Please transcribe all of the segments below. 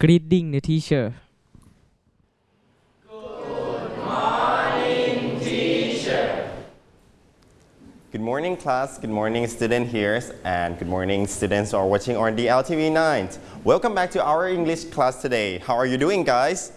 Greeting the teacher. Good morning, class. Good morning, student here, and good morning, students who are watching on the LTV9. Welcome back to our English class today. How are you doing, guys?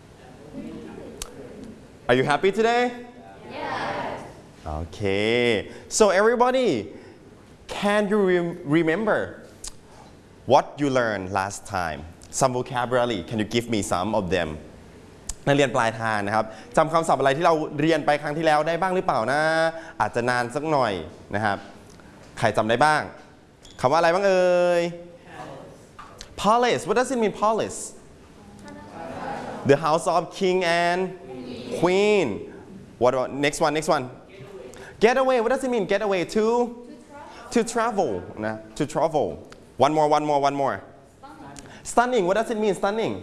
Are you happy today? Yes. Okay. So everybody, can you remember what you learned last time? Some vocabulary. Can you give me some of them? นักเรียนปลายทางนะครับจำคำศัพท์อะไรที่เราเรียนไปครั้งที่แล้วได้บ้างหรือเปล่านะอาจจะนานสักหน่อยนะครับใครจำได้บ้างคำว่าอะไรบ้างเอ่ย Palace What does it mean Palace The house of king and queen What about next one Getaway What does it mean Getaway To travel นะ To travel One more Stunning What does it mean Stunning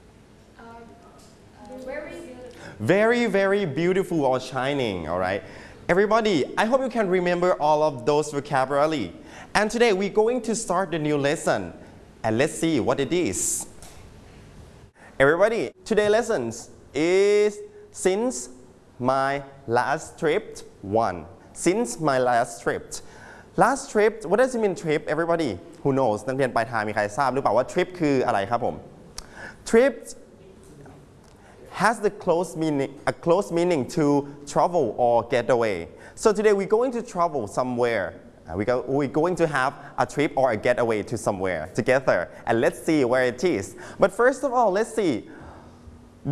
Very, very beautiful or shining, alright? Everybody, I hope you can remember all of those vocabulary. And today we're going to start the new lesson. And let's see what it is. Everybody, today's lesson is Since My Last Trip 1. Since my last trip. Last trip, what does it mean trip, everybody? Who knows? นักเรียนปลายทางมีใครทราบหรือเปล่าว่า trip คืออะไรครับผม Trip has a close meaning to travel or get away. So today we're going to travel somewhere. We're going to have a trip or a getaway to somewhere together. And let's see where it is. But first of all, let's see